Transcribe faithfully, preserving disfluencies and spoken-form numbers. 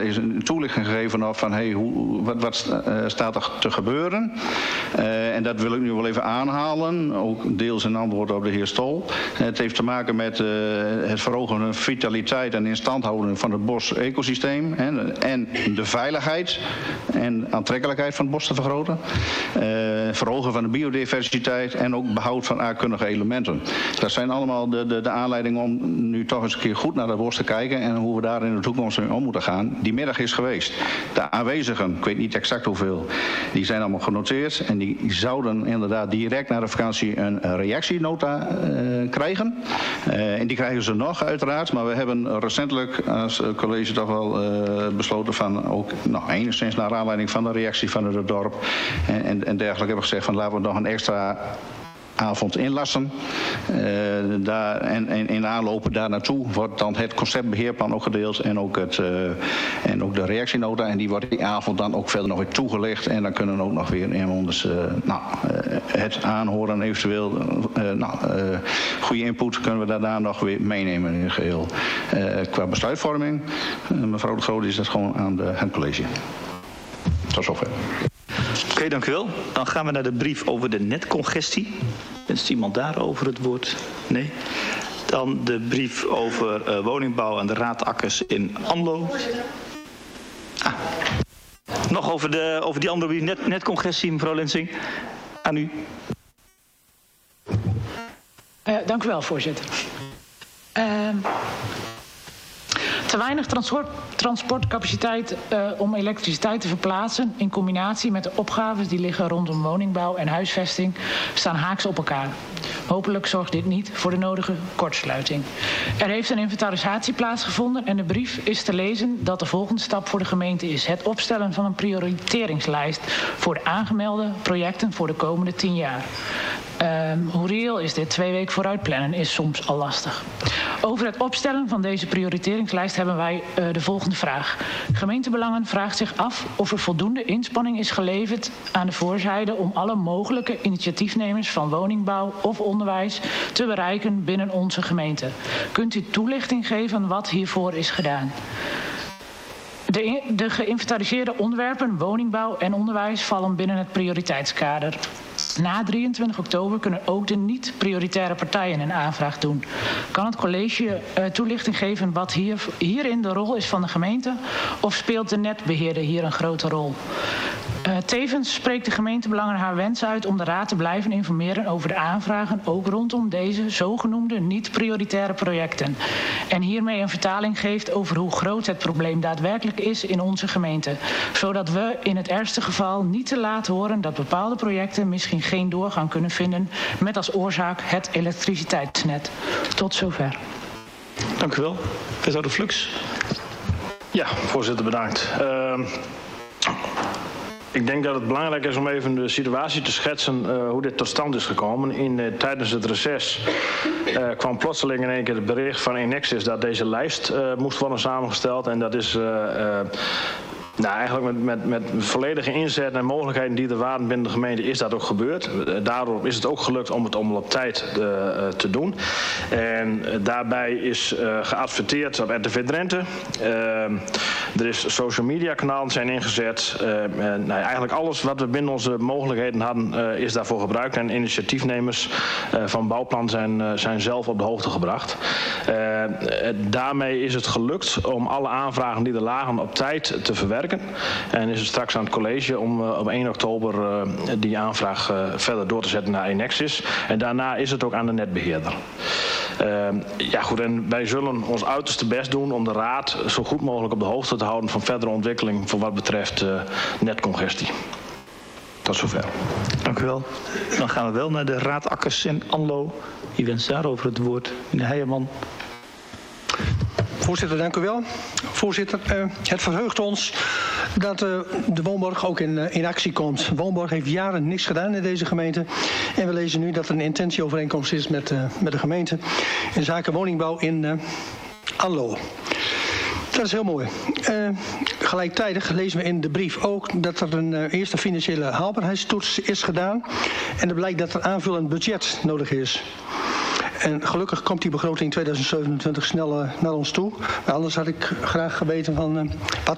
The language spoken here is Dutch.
is een toelichting gegeven op van hey, hoe, wat, wat staat er te gebeuren. Uh, en dat wil ik nu wel even aanhalen, ook deels in antwoord op de heer Stol. Het heeft te maken met uh, het verhogen van vitaliteit en instandhouding van het bos-ecosysteem hè, en de veiligheid en aantrekkelijkheid van het bos te vergroten. Uh, verhogen van de biodiversiteit en ook behoud van aardkundige elementen. Dat zijn allemaal de, de, de aanleidingen om nu toch eens een keer goed naar het bos te kijken en hoe we daar in de toekomst mee om moeten gaan. Die middag is geweest. De aanwezigen, ik weet niet exact hoeveel, die zijn allemaal genoteerd en die zouden inderdaad direct na de vakantie een reactienota uh, krijgen. Uh, en die krijgen ze nog uiteraard, maar we hebben recentelijk als college toch wel uh, besloten van ook nog enigszins naar aanleiding van de reactie van het dorp en, en, en dergelijke hebben we gezegd van laten we nog een extra avond inlassen. Uh, daar, en, en in aanlopen daar naartoe wordt dan het conceptbeheerplan ook gedeeld en ook, het, uh, en ook de reactienota. En die wordt die avond dan ook verder nog weer toegelicht. En dan kunnen we ook nog weer inwoners uh, nou, uh, het aanhoren eventueel. Uh, nou, uh, goede input kunnen we daarna nog weer meenemen in het geheel. Uh, qua besluitvorming, uh, mevrouw de Groot, is dat gewoon aan de, het college. Tot zover. Oké, okay, dank u wel. Dan gaan we naar de brief over de netcongestie. Wenst iemand daarover het woord? Nee. Dan de brief over uh, woningbouw en de raadakkers in Anlo. Ah. Nog over, de, over die andere brief, net, netcongestie, mevrouw Lensing. Aan u. Uh, dank u wel, voorzitter. Uh, Te weinig transport, transportcapaciteit uh, om elektriciteit te verplaatsen in combinatie met de opgaves die liggen rondom woningbouw en huisvesting staan haaks op elkaar. Hopelijk zorgt dit niet voor de nodige kortsluiting. Er heeft een inventarisatie plaatsgevonden en de brief is te lezen dat de volgende stap voor de gemeente is het opstellen van een prioriteringslijst voor de aangemelde projecten voor de komende tien jaar. Um, hoe reëel is dit? Twee weken vooruit plannen is soms al lastig. Over het opstellen van deze prioriteringslijst hebben wij uh, de volgende vraag. Gemeentebelangen vraagt zich af of er voldoende inspanning is geleverd aan de voorzijde om alle mogelijke initiatiefnemers van woningbouw of onderwijs te bereiken binnen onze gemeente. Kunt u toelichting geven wat hiervoor is gedaan? De, de geïnventariseerde onderwerpen woningbouw en onderwijs vallen binnen het prioriteitskader. Na drieëntwintig oktober kunnen ook de niet-prioritaire partijen een aanvraag doen. Kan het college uh, toelichting geven wat hier, hierin de rol is van de gemeente? Of speelt de netbeheerder hier een grote rol? Uh, tevens spreekt de gemeentebelangen haar wens uit om de raad te blijven informeren over de aanvragen, ook rondom deze zogenoemde niet-prioritaire projecten. En hiermee een vertaling geeft over hoe groot het probleem daadwerkelijk is in onze gemeente. Zodat we in het ergste geval niet te laat horen dat bepaalde projecten misschien geen doorgang kunnen vinden met als oorzaak het elektriciteitsnet. Tot zover. Dank u wel. Wethouder Flux. Ja, voorzitter, bedankt. Uh... Ik denk dat het belangrijk is om even de situatie te schetsen uh, hoe dit tot stand is gekomen. In, uh, tijdens het reces uh, kwam plotseling in één keer het bericht van Enexis dat deze lijst uh, moest worden samengesteld. En dat is uh, uh, nou, eigenlijk met, met, met volledige inzet en mogelijkheden die er waren binnen de gemeente is dat ook gebeurd. Uh, daardoor is het ook gelukt om het om op tijd uh, uh, te doen. En uh, daarbij is uh, geadverteerd op R T V Drenthe. Uh, Er is social media kanalen zijn ingezet. Uh, uh, nou, eigenlijk alles wat we binnen onze mogelijkheden hadden uh, is daarvoor gebruikt. En initiatiefnemers uh, van bouwplan zijn, uh, zijn zelf op de hoogte gebracht. Uh, uh, daarmee is het gelukt om alle aanvragen die er lagen op tijd te verwerken. En is het straks aan het college om uh, op één oktober uh, die aanvraag uh, verder door te zetten naar Enexis. En daarna is het ook aan de netbeheerder. Uh, ja goed, en wij zullen ons uiterste best doen om de raad zo goed mogelijk op de hoogte te houden van verdere ontwikkeling voor wat betreft uh, netcongestie. Tot zover. Dank u wel. Dan gaan we wel naar de raadakkers in Anlo. Wie wenst daarover het woord? Meneer Heijerman. Voorzitter, dank u wel. Voorzitter, uh, het verheugt ons dat uh, de Woonborg ook in, uh, in actie komt. Woonborg heeft jaren niks gedaan in deze gemeente. En we lezen nu dat er een intentieovereenkomst is met, uh, met de gemeente in zaken woningbouw in uh, Anlo. Dat is heel mooi. Uh, gelijktijdig lezen we in de brief ook dat er een uh, eerste financiële haalbaarheidstoets is gedaan. En er blijkt dat er aanvullend budget nodig is. En gelukkig komt die begroting tweeduizend zevenentwintig snel uh, naar ons toe. Maar anders had ik graag geweten van uh, wat